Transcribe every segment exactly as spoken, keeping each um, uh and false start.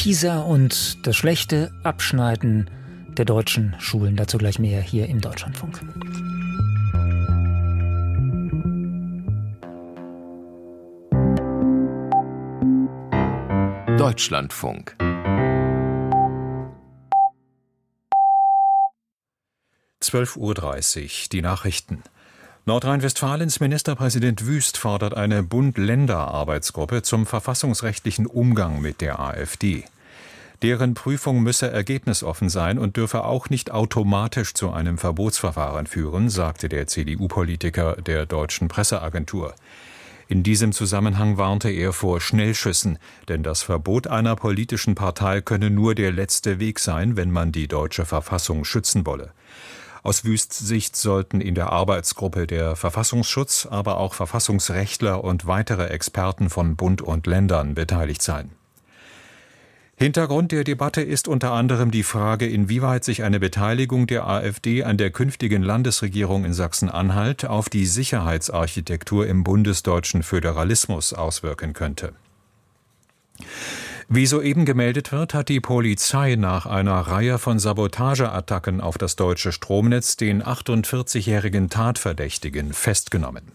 Pisa und das schlechte Abschneiden der deutschen Schulen. Dazu gleich mehr hier im Deutschlandfunk. Deutschlandfunk. zwölf Uhr dreißig, die Nachrichten. Nordrhein-Westfalens Ministerpräsident Wüst fordert eine Bund-Länder-Arbeitsgruppe zum verfassungsrechtlichen Umgang mit der AfD. Deren Prüfung müsse ergebnisoffen sein und dürfe auch nicht automatisch zu einem Verbotsverfahren führen, sagte der C D U-Politiker der Deutschen Presseagentur. In diesem Zusammenhang warnte er vor Schnellschüssen, denn das Verbot einer politischen Partei könne nur der letzte Weg sein, wenn man die deutsche Verfassung schützen wolle. Aus Wüsts Sicht sollten in der Arbeitsgruppe der Verfassungsschutz, aber auch Verfassungsrechtler und weitere Experten von Bund und Ländern beteiligt sein. Hintergrund der Debatte ist unter anderem die Frage, inwieweit sich eine Beteiligung der AfD an der künftigen Landesregierung in Sachsen-Anhalt auf die Sicherheitsarchitektur im bundesdeutschen Föderalismus auswirken könnte. Wie soeben gemeldet wird, hat die Polizei nach einer Reihe von Sabotageattacken auf das deutsche Stromnetz den achtundvierzigjährigen Tatverdächtigen festgenommen.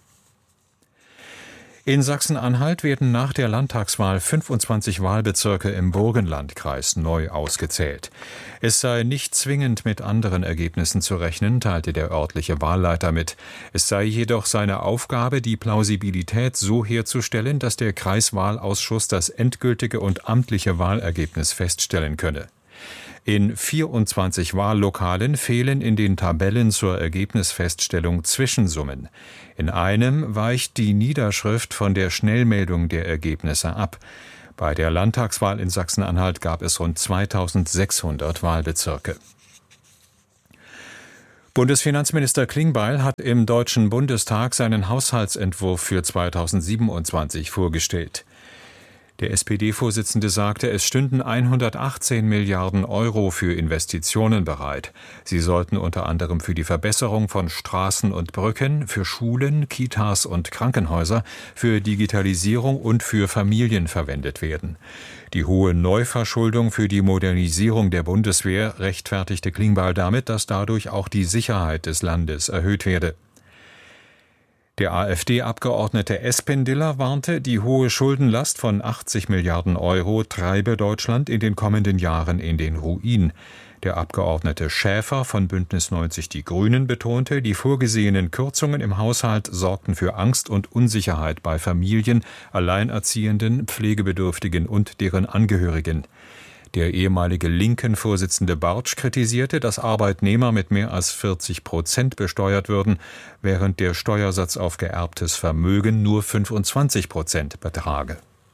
In Sachsen-Anhalt werden nach der Landtagswahl fünfundzwanzig Wahlbezirke im Burgenlandkreis neu ausgezählt. Es sei nicht zwingend mit anderen Ergebnissen zu rechnen, teilte der örtliche Wahlleiter mit. Es sei jedoch seine Aufgabe, die Plausibilität so herzustellen, dass der Kreiswahlausschuss das endgültige und amtliche Wahlergebnis feststellen könne. In vierundzwanzig Wahllokalen fehlen in den Tabellen zur Ergebnisfeststellung Zwischensummen. In einem weicht die Niederschrift von der Schnellmeldung der Ergebnisse ab. Bei der Landtagswahl in Sachsen-Anhalt gab es rund zweitausendsechshundert Wahlbezirke. Bundesfinanzminister Klingbeil hat im Deutschen Bundestag seinen Haushaltsentwurf für zweitausendsiebenundzwanzig vorgestellt. Der S P D-Vorsitzende sagte, es stünden hundertachtzehn Milliarden Euro für Investitionen bereit. Sie sollten unter anderem für die Verbesserung von Straßen und Brücken, für Schulen, Kitas und Krankenhäuser, für Digitalisierung und für Familien verwendet werden. Die hohe Neuverschuldung für die Modernisierung der Bundeswehr rechtfertigte Klingbeil damit, dass dadurch auch die Sicherheit des Landes erhöht werde. Der AfD-Abgeordnete Espendiller warnte, die hohe Schuldenlast von achtzig Milliarden Euro treibe Deutschland in den kommenden Jahren in den Ruin. Der Abgeordnete Schäfer von Bündnis neunzig Die Grünen betonte, die vorgesehenen Kürzungen im Haushalt sorgten für Angst und Unsicherheit bei Familien, Alleinerziehenden, Pflegebedürftigen und deren Angehörigen. Der ehemalige Linken-Vorsitzende Bartsch kritisierte, dass Arbeitnehmer mit mehr als vierzig Prozent besteuert würden, während der Steuersatz auf geerbtes Vermögen nur fünfundzwanzig Prozent betrage.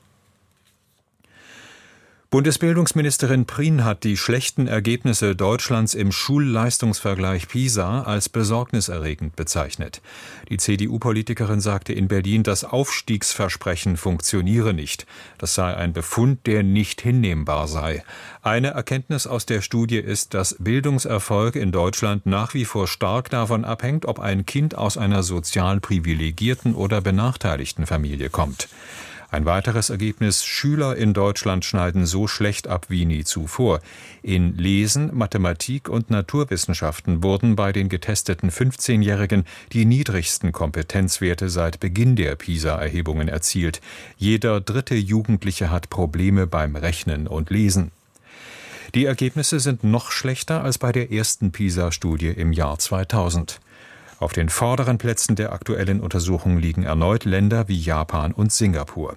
Bundesbildungsministerin Prien hat die schlechten Ergebnisse Deutschlands im Schulleistungsvergleich PISA als besorgniserregend bezeichnet. Die C D U-Politikerin sagte in Berlin, das Aufstiegsversprechen funktioniere nicht. Das sei ein Befund, der nicht hinnehmbar sei. Eine Erkenntnis aus der Studie ist, dass Bildungserfolg in Deutschland nach wie vor stark davon abhängt, ob ein Kind aus einer sozial privilegierten oder benachteiligten Familie kommt. Ein weiteres Ergebnis: Schüler in Deutschland schneiden so schlecht ab wie nie zuvor. In Lesen, Mathematik und Naturwissenschaften wurden bei den getesteten fünfzehnjährigen die niedrigsten Kompetenzwerte seit Beginn der PISA-Erhebungen erzielt. Jeder dritte Jugendliche hat Probleme beim Rechnen und Lesen. Die Ergebnisse sind noch schlechter als bei der ersten PISA-Studie im Jahr zweitausend. Auf den vorderen Plätzen der aktuellen Untersuchung liegen erneut Länder wie Japan und Singapur.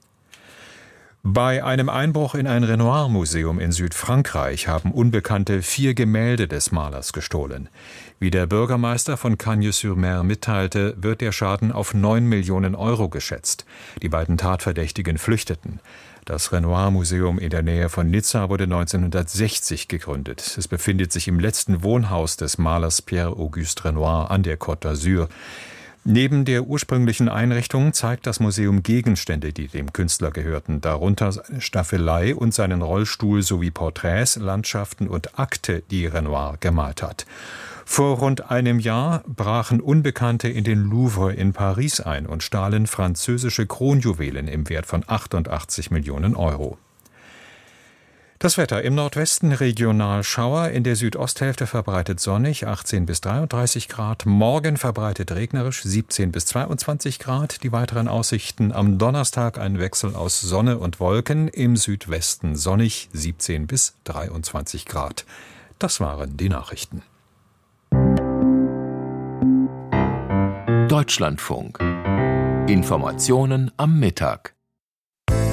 Bei einem Einbruch in ein Renoir-Museum in Südfrankreich haben Unbekannte vier Gemälde des Malers gestohlen. Wie der Bürgermeister von Cagnes-sur-Mer mitteilte, wird der Schaden auf neun Millionen Euro geschätzt. Die beiden Tatverdächtigen flüchteten. Das Renoir-Museum in der Nähe von Nizza wurde neunzehnhundertsechzig gegründet. Es befindet sich im letzten Wohnhaus des Malers Pierre-Auguste Renoir an der Côte d'Azur. Neben der ursprünglichen Einrichtung zeigt das Museum Gegenstände, die dem Künstler gehörten, darunter seine Staffelei und seinen Rollstuhl sowie Porträts, Landschaften und Akte, die Renoir gemalt hat. Vor rund einem Jahr brachen Unbekannte in den Louvre in Paris ein und stahlen französische Kronjuwelen im Wert von achtundachtzig Millionen Euro. Das Wetter: im Nordwesten regional Schauer, in der Südosthälfte verbreitet sonnig, achtzehn bis dreiunddreißig Grad. Morgen verbreitet regnerisch, siebzehn bis zweiundzwanzig Grad. Die weiteren Aussichten: am Donnerstag ein Wechsel aus Sonne und Wolken, im Südwesten sonnig, siebzehn bis dreiundzwanzig Grad. Das waren die Nachrichten. Deutschlandfunk. Informationen am Mittag.